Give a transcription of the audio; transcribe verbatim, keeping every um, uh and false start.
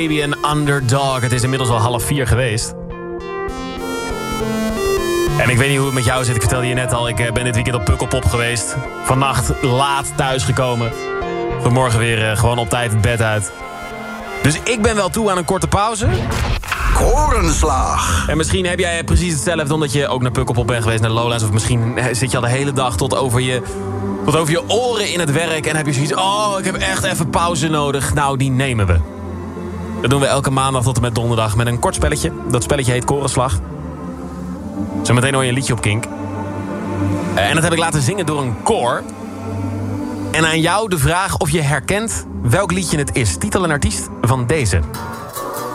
Baby en Underdog. Het is inmiddels al half vier geweest. En ik weet niet hoe het met jou zit. Ik vertelde je net al, ik ben dit weekend op Pukkelpop geweest. Vannacht laat thuisgekomen. Vanmorgen weer uh, gewoon op tijd het bed uit. Dus ik ben wel toe aan een korte pauze. Korenslag. En misschien heb jij precies hetzelfde omdat je ook naar Pukkelpop bent geweest, naar Lowlands. Of misschien zit je al de hele dag tot over je, tot over je oren in het werk. En heb je zoiets, oh, ik heb echt even pauze nodig. Nou, die nemen we. Dat doen we elke maandag tot en met donderdag met een kort spelletje. Dat spelletje heet Korenslag. Zometeen hoor je een liedje op Kink. En dat heb ik laten zingen door een koor. En aan jou de vraag of je herkent welk liedje het is. Titel en artiest van deze.